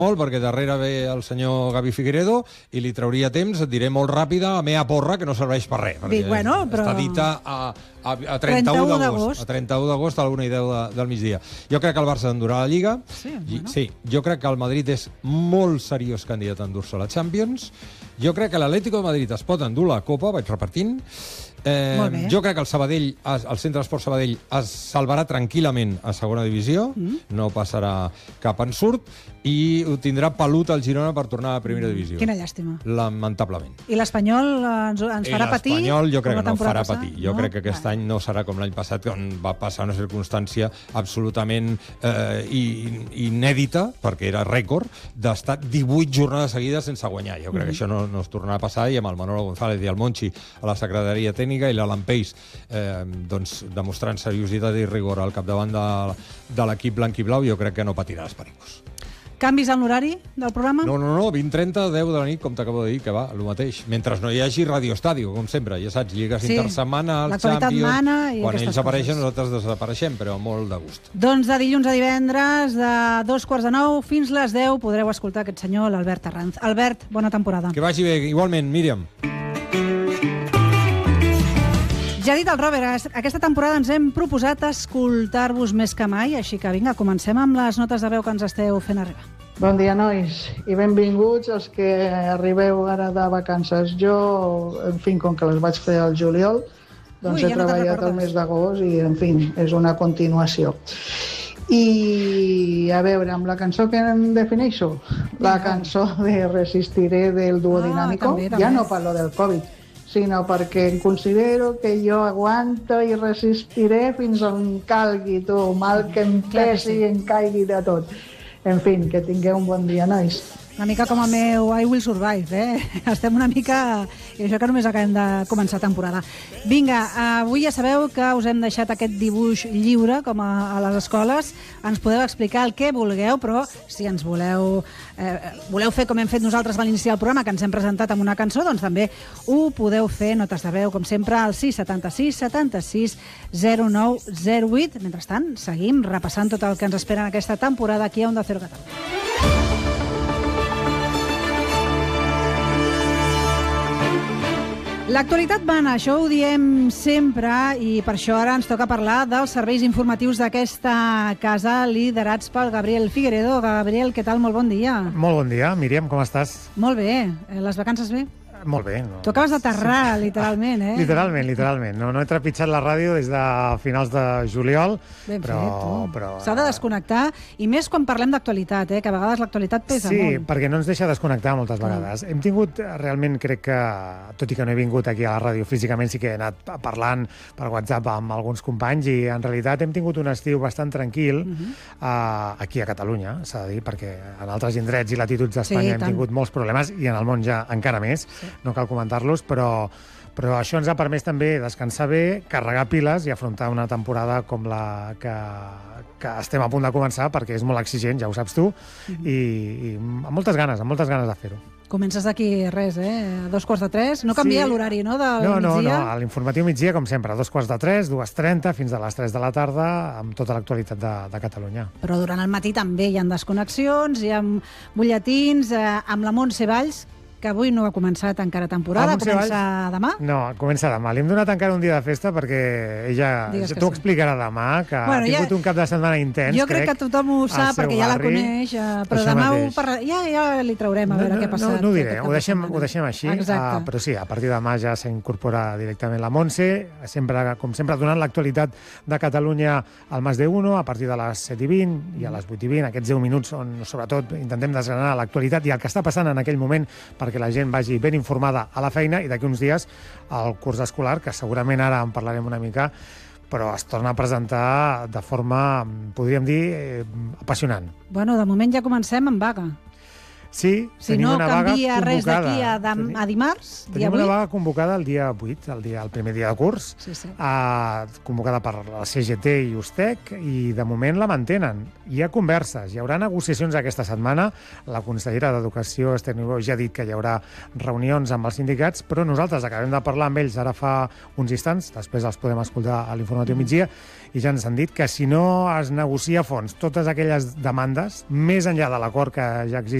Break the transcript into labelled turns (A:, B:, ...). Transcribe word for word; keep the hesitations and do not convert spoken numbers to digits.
A: molt, perquè darrere ve el senyor Gavi Figueredo i li trauria temps, et diré molt ràpida, a mea porra, que no serveix per res.
B: Dic, bueno, però...
A: Està dita a, a, a trenta-u d'agost. A trenta-u d'agost, a l'una i deu de, del migdia. Jo crec que el Barça endurà la Lliga.
B: Sí,
A: I,
B: bueno.
A: sí, jo crec que el Madrid és molt seriós candidat a endur-se a la Champions. Jo crec que l'Atlético de Madrid es pot endur la Copa, vaig repartint. Eh, jo crec que el Sabadell, el Centre d'Esport Sabadell es salvarà tranquil·lament a segona divisió, mm. no passarà cap ensurt, i ho tindrà pelut el Girona per tornar a primera divisió.
B: Quina llàstima.
A: Lamentablement.
B: I l'Espanyol ens, ens farà patir?
A: L'Espanyol jo crec que no farà
B: passada?
A: patir. Jo no? crec que aquest ah. any no serà com l'any passat, on va passar una circumstància absolutament eh, inèdita, perquè era rècord, d'estar divuit jornades seguides sense guanyar. Jo crec mm. que això no, no es tornarà a passar, i amb el Manolo González i el Monchi a la secretaria tècnica i l'Alan Peix eh, doncs, demostrant seriositat i rigor al capdavant de, de l'equip blanc i blau, jo crec que no patirà els pericos.
B: Canvis en l'horari del programa?
A: No, no, no, vint trenta, deu de la nit, com t'acabo de dir, que va, el mateix. Mentre no hi hagi Radio Estadio, com sempre, ja saps, lligues sí, intersetmana, el Champions... Quan ells apareixen, coses. Nosaltres desapareixem, però molt de gust.
B: Doncs de dilluns a divendres, de dos quarts de nou fins les deu, podreu escoltar aquest senyor, l'Albert Arranz. Albert, bona temporada.
A: Que vagi bé, igualment, Míriam.
B: Ja ha dit el Robert, aquesta temporada ens hem proposat escoltar-vos més que mai, així que vinga, comencem amb les notes de veu que ens esteu fent arribar.
C: Bon dia, nois, i benvinguts els que arribeu ara de vacances. Jo, en fi, com que les vaig fer al juliol, doncs Ui, he ja treballat no el mes d'agost i, en fi, és una continuació. I, a veure, amb la cançó que em defineixo, la cançó de Resistiré del Dúo Dinámico, ah, també, també. Ja no parlo del Covid, sinó perquè considero que jo aguanto i resistiré fins on calgui, tu, mal que em pesi i em caigui de tot. En fi, que tingueu un bon dia, nois.
B: Una mica com el meu I Will Survive, eh? Estem una mica... I això que només acabem de començar temporada. Vinga, avui ja sabeu que us hem deixat aquest dibuix lliure, com a, a les escoles. Ens podeu explicar el que vulgueu, però si ens voleu, eh, voleu fer com hem fet nosaltres a l'inici del programa, que ens hem presentat amb una cançó, doncs també ho podeu fer, notes de veu, com sempre, al sis setanta-sis setanta-sis zero nou zero vuit. Mentrestant, seguim repassant tot el que ens espera en aquesta temporada aquí a Onda Cero Catalunya. L'actualitat mana, això ho diem sempre, i per això ara ens toca parlar dels serveis informatius d'aquesta casa liderats pel Gabriel Figueredo. Gabriel, què tal? Molt bon dia.
D: Molt bon dia. Míriam, com estàs?
B: Molt bé. Les vacances bé?
D: Molt bé. No.
B: Tu acabes d'aterrar, literalment, eh?
D: Literalment, literalment. No, no he trepitjat la ràdio des de finals de juliol,
B: ben
D: però...
B: fet,
D: però
B: s'ha de desconnectar, i més quan parlem d'actualitat, eh? Que a vegades l'actualitat pesa
D: sí,
B: molt.
D: Sí, perquè no ens deixa desconnectar moltes vegades. Hem tingut, realment, crec que, tot i que no he vingut aquí a la ràdio físicament, sí que he anat parlant per WhatsApp amb alguns companys, i en realitat hem tingut un estiu bastant tranquil uh-huh. uh, aquí a Catalunya, s'ha de dir, perquè en altres indrets i latituds d'Espanya sí, hem tingut molts problemes, i en el món ja encara més. Sí. No cal comentar-los, però, però això ens ha permès també descansar bé, carregar piles i afrontar una temporada com la que, que estem a punt de començar, perquè és molt exigent, ja ho saps tu, mm-hmm. i, i amb moltes ganes, amb moltes ganes de fer-ho.
B: Comences d'aquí res, eh? A dos quarts de tres. No canvia sí. l'horari, no?, del
D: no, no,
B: migdia?
D: No, no, a l'informatiu migdia, com sempre, a dos quarts de tres, dues trenta, fins a les tres de la tarda, amb tota l'actualitat de, de Catalunya.
B: Però durant el matí també hi ha desconnexions, hi ha butlletins, eh, amb la Montse Valls, que avui no ha començat encara temporada, comença Valls? demà?
D: No, comença demà. Li hem donat encara un dia de festa perquè ella t'ho sí. explicarà demà, que bueno, ha tingut ja, un cap de setmana intens,
B: jo crec. Jo crec que tothom ho sap perquè ja la coneix, però demà ho parla... ja, ja li traurem a veure no, no, què ha passat.
D: No, no ho diré, ho deixem, ho deixem així, uh, però sí, a partir de demà ja s'incorpora directament la Montse, sempre, com sempre donant l'actualitat de Catalunya al Mas de Uno, a partir de les set i vint i a les vuit i vint, aquests deu minuts on sobretot intentem desgranar l'actualitat i el que està passant en aquell moment per perquè la gent vagi ben informada a la feina, i d'aquí uns dies al curs escolar, que segurament ara en parlarem una mica, però es torna a presentar de forma, podríem dir, eh, apassionant.
B: Bueno, de moment ja comencem amb vaga.
D: Sí,
B: si
D: tenim
B: no
D: una vaga
B: canvia res
D: convocada.
B: d'aquí a, dem a dimarts, dia
D: Tenim una
B: vuit.
D: vaga convocada el dia vuit, el, dia, el primer dia de curs,
B: Sí, sí.
D: Uh, convocada per la C G T i Ustec, i de moment la mantenen. Hi ha converses, hi haurà negociacions aquesta setmana. La consellera d'Educació, Esther Niubó, ja ha dit que hi haurà reunions amb els sindicats, però nosaltres acabem de parlar amb ells ara fa uns instants, després els podem escoltar a l'informatiu migdia, i ja ens han dit que si no es negocia a fons totes aquelles demandes, més enllà de l'acord que ja existeix,